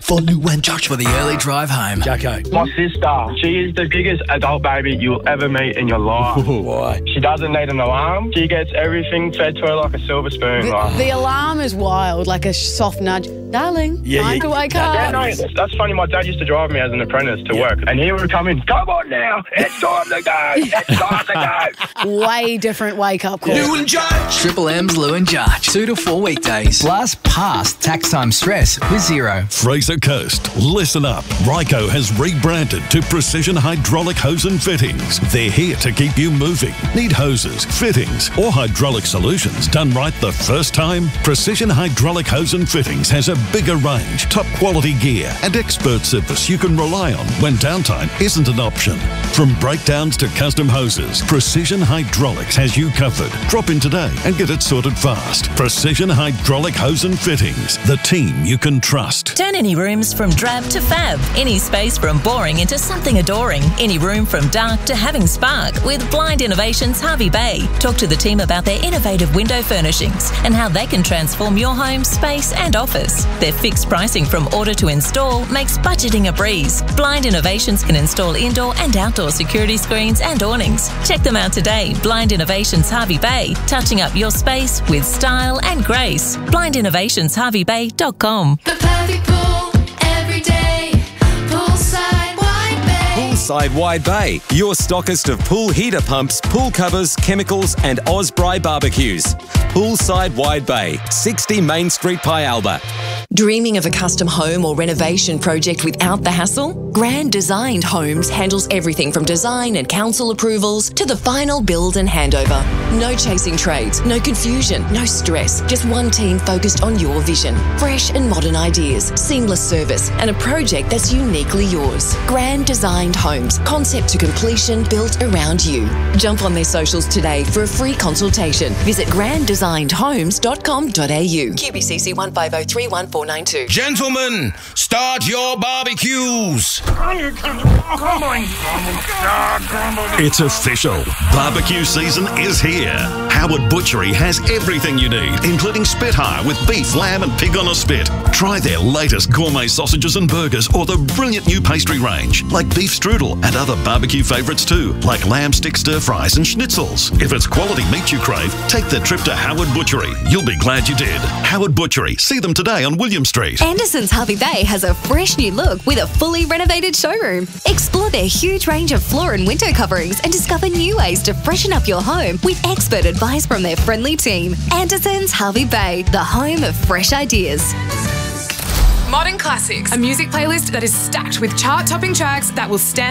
for Lou and Josh for the early drive home. Jacko. My sister, she is the biggest adult baby you'll ever meet in your life. Why? She doesn't need an alarm. She gets everything fed to her like a silver spoon. The alarm is wild, like a soft nudge. Darling, time to wake up. Yeah, no, that's funny. My dad used to drive me as an apprentice to work, and he would come in, come on now, it's time to go, it's time to go. Way different wake-up call. Lou and Josh. Triple M's Lou and Josh. 2 to 4 weekdays. Plus, past tax time stress with zero. Fraser Coast, listen up. Ryco has rebranded to Precision Hydraulic Hose and Fittings. They're here to keep you moving. Need hoses, fittings, or hydraulic solutions done right the first time? Precision Hydraulic Hose and Fittings has a bigger range, top quality gear, and expert service you can rely on when downtime isn't an option. From breakdowns to custom hoses, Precision Hydraulics has you covered. Drop in today and get it sorted fast. Precision Hydraulic Hose and Fittings, the team you can trust. Turn any rooms from drab to fab. Any space from boring into something adoring. Any room from dark to having spark with Blind Innovations Harvey Bay. Talk to the team about their innovative window furnishings and how they can transform your home, space and office. Their fixed pricing from order to install makes budgeting a breeze. Blind Innovations can install indoor and outdoor security screens and awnings. Check them out today. Blind Innovations Harvey Bay, touching up your space with style and grace. BlindInnovationsHarveyBay.com. The perfect pool every day. Poolside Wide Bay. Poolside Wide Bay, your stockist of pool heater pumps, pool covers, chemicals, and Osprey barbecues. Poolside Wide Bay, 60 Main Street, Pialba. Dreaming of a custom home or renovation project without the hassle? Grand Designed Homes handles everything from design and council approvals to the final build and handover. No chasing trades, no confusion, no stress. Just one team focused on your vision. Fresh and modern ideas, seamless service, and a project that's uniquely yours. Grand Designed Homes, concept to completion, built around you. Jump on their socials today for a free consultation. Visit granddesignedhomes.com.au. QBCC 1503149. Gentlemen, start your barbecues. It's official. Barbecue season is here. Howard Butchery has everything you need, including spit hire with beef, lamb and pig on a spit. Try their latest gourmet sausages and burgers or the brilliant new pastry range, like beef strudel and other barbecue favourites too, like lamb stick stir fries and schnitzels. If it's quality meat you crave, take the trip to Howard Butchery. You'll be glad you did. Howard Butchery. See them today on William Street. Anderson's Harvey Bay has a fresh new look with a fully renovated showroom. Explore their huge range of floor and window coverings and discover new ways to freshen up your home with expert advice from their friendly team. Anderson's Harvey Bay, the home of fresh ideas. Modern Classics, a music playlist that is stacked with chart-topping tracks that will stand